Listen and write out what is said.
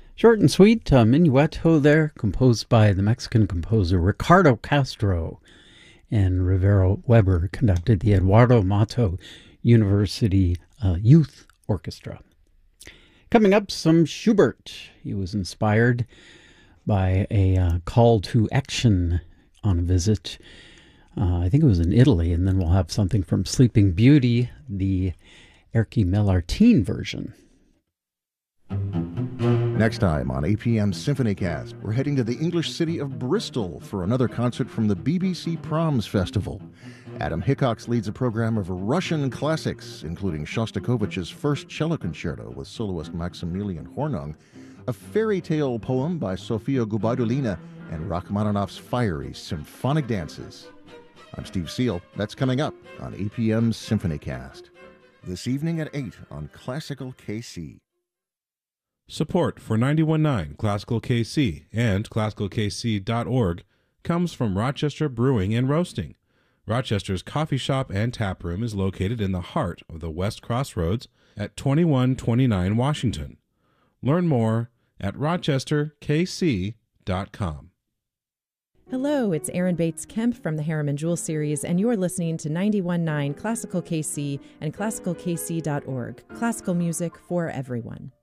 Short and sweet, Minueto there, composed by the Mexican composer Ricardo Castro, and Rivero Weber conducted the Eduardo Mato University Youth Orchestra. Coming up, some Schubert. He was inspired by a call to action on a visit. I think it was in Italy, and then we'll have something from Sleeping Beauty, the Erkki Mellartin version. Next time on APM Symphonycast, we're heading to the English city of Bristol for another concert from the BBC Proms Festival. Adam Hickox leads a program of Russian classics, including Shostakovich's First Cello Concerto with soloist Maximilian Hornung, a fairy tale poem by Sofia Gubaidulina, and Rachmaninoff's fiery symphonic dances. I'm Steve Seal. That's coming up on APM Symphonycast. This evening at 8 on Classical KC. Support for 91.9 Classical KC and ClassicalKC.org comes from Rochester Brewing and Roasting. Rochester's coffee shop and tap room is located in the heart of the West Crossroads at 2129 Washington. Learn more at rochesterkc.com. Hello, it's Erin Bates Kemp from the Harriman Jewel Series, and you're listening to 91.9 Classical KC and ClassicalKC.org. Classical music for everyone.